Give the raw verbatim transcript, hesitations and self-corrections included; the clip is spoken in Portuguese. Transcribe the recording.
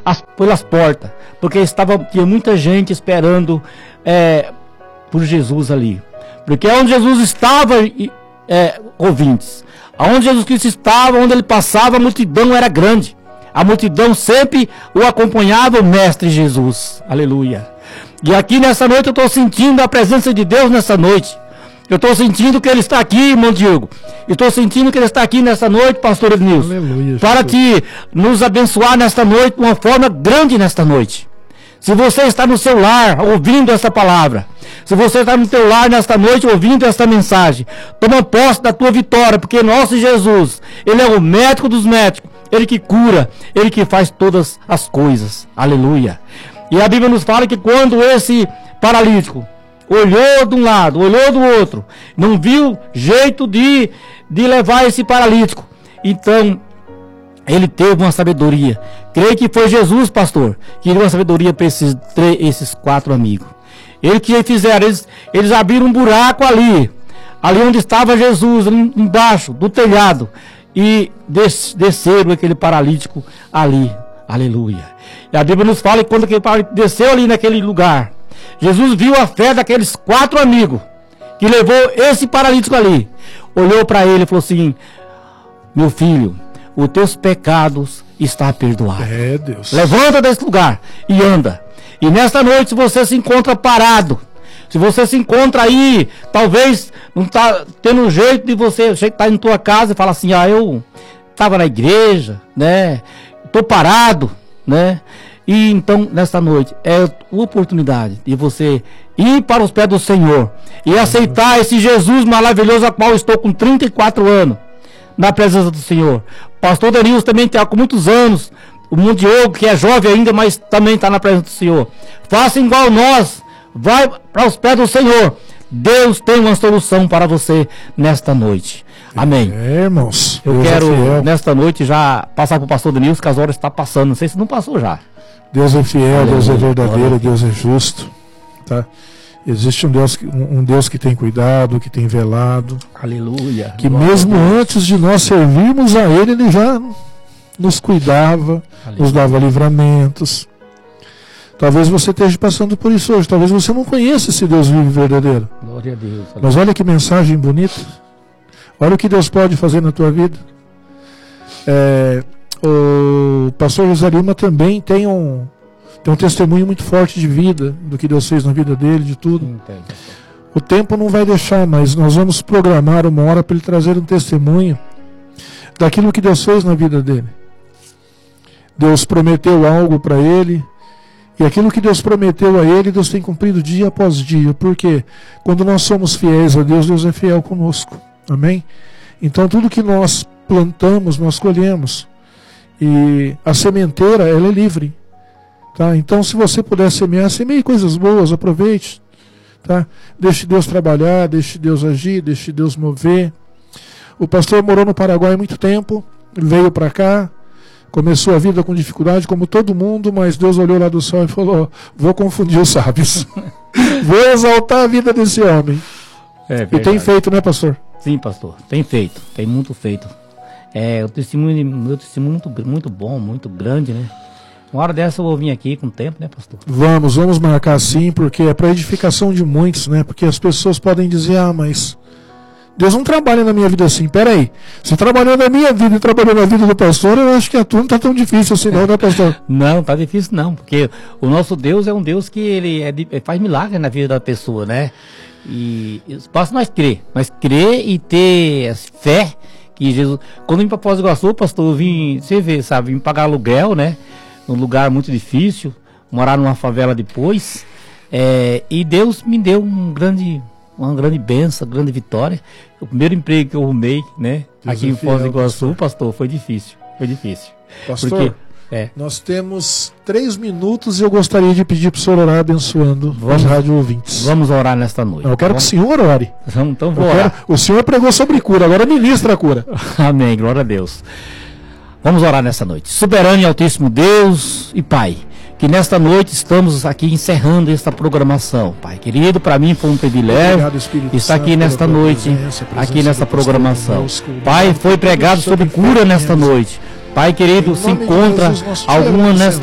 as, pelas portas, porque estava, tinha muita gente esperando é, por Jesus ali. Porque onde Jesus estava, é, ouvintes, aonde Jesus Cristo estava, onde ele passava, a multidão era grande. A multidão sempre o acompanhava, o Mestre Jesus. Aleluia. E aqui nessa noite eu estou sentindo a presença de Deus nessa noite. Eu estou sentindo que Ele está aqui, irmão Diego. Eu estou sentindo que Ele está aqui nessa noite, pastor Ednilson. Aleluia, para te nos abençoar nesta noite de uma forma grande nesta noite. Se você está no seu lar ouvindo essa palavra, se você está no seu lar nesta noite ouvindo esta mensagem, toma posse da tua vitória, porque nosso Jesus, Ele é o médico dos médicos, Ele que cura, Ele que faz todas as coisas. Aleluia. E a Bíblia nos fala que quando esse paralítico olhou de um lado, olhou do outro, não viu jeito de, de levar esse paralítico, então ele teve uma sabedoria. Creio que foi Jesus, pastor, que deu uma sabedoria para esses, esses quatro amigos. Ele que fizeram, eles, eles abriram um buraco ali, ali onde estava Jesus, ali embaixo do telhado, e des, desceram aquele paralítico ali. Aleluia. E a Bíblia nos fala que quando aquele paralítico desceu ali naquele lugar, Jesus viu a fé daqueles quatro amigos que levou esse paralítico ali. Olhou para ele e falou assim: meu filho, os teus pecados estão perdoados. É, Deus. Levanta desse lugar e anda. E nesta noite, se você se encontra parado, se você se encontra aí, talvez não está tendo um jeito de você estar em tua casa e falar assim: ah, eu estava na igreja, né? Estou parado, né? E então, nesta noite, é a oportunidade de você ir para os pés do Senhor e aceitar esse Jesus maravilhoso, a qual eu estou com trinta e quatro anos na presença do Senhor. Pastor Danilo também está com muitos anos. O mundo Diogo, que é jovem ainda, mas também está na presença do Senhor. Faça igual nós. Vai para os pés do Senhor. Deus tem uma solução para você nesta noite. Amém. É, irmãos. Eu Deus quero, é nesta noite, já passar para o pastor Danilo, que as horas estão passando. Não sei se não passou já. Deus é fiel, aleluia, Deus é verdadeiro, Deus é justo, tá? Existe um Deus, um, um Deus que tem cuidado, que tem velado. Aleluia. Que mesmo antes de nós servirmos a Ele, Ele já nos cuidava, aleluia, nos dava livramentos. Talvez você esteja passando por isso hoje, talvez você não conheça esse Deus vivo e verdadeiro. Glória a Deus. Aleluia. Mas olha que mensagem bonita. Olha o que Deus pode fazer na tua vida. É... O pastor José Lima também tem um, tem um testemunho muito forte de vida, do que Deus fez na vida dele, de tudo. Entendi. O tempo não vai deixar, mas nós vamos programar uma hora para ele trazer um testemunho daquilo que Deus fez na vida dele. Deus prometeu algo para ele, e aquilo que Deus prometeu a ele, Deus tem cumprido dia após dia, porque quando nós somos fiéis a Deus, Deus é fiel conosco. Amém? Então tudo que nós plantamos, nós colhemos. E a sementeira, ela é livre, tá? Então, se você puder semear, semeie coisas boas, aproveite, tá? Deixe Deus trabalhar, deixe Deus agir, deixe Deus mover. O pastor morou no Paraguai há muito tempo, veio para cá, começou a vida com dificuldade, como todo mundo, mas Deus olhou lá do céu e falou: vou confundir os sábios, vou exaltar a vida desse homem. É, e tem feito, né, pastor? Sim, pastor, tem feito, tem muito feito. É, o testemunho, meu testemunho muito, muito bom, muito grande, né? Uma hora dessa eu vou vir aqui com o tempo, né, pastor? Vamos, vamos marcar sim, porque é para edificação de muitos, né? Porque as pessoas podem dizer: ah, mas Deus não trabalha na minha vida assim. Pera aí, você trabalhou na minha vida e trabalhou na vida do pastor, eu acho que a tua não tá tão difícil assim, não, né, pastor? Não, tá difícil não, porque o nosso Deus é um Deus que ele, é de, ele faz milagre na vida da pessoa, né? E basta nós crer, mas crer e ter fé que Jesus... Quando eu vim para Foz do Iguaçu, pastor, eu vim, você vê, sabe, vim pagar aluguel, né? Num lugar muito difícil, morar numa favela depois, é, e Deus me deu um grande, uma grande bênção, grande vitória. O primeiro emprego que eu arrumei, né? Deus aqui é em Foz do Iguaçu, pastor. pastor, foi difícil, foi difícil. Pastor, porque, é, nós temos três minutos e eu gostaria de pedir para o senhor orar abençoando vamos, os rádio ouvintes. Vamos orar nesta noite. Eu quero vamos, que o senhor ore. Vamos, então vou orar. Quero, o senhor pregou sobre cura, agora ministra a cura. Amém, glória a Deus. Vamos orar nesta noite. Soberano e altíssimo Deus e Pai, que nesta noite estamos aqui encerrando esta programação. Pai querido, para mim foi um privilégio Obrigado, estar aqui nesta noite, presença, presença aqui nesta programação. Conosco, Pai, foi pregado sobre cura nesta noite. Pai querido, se encontra alguma nesta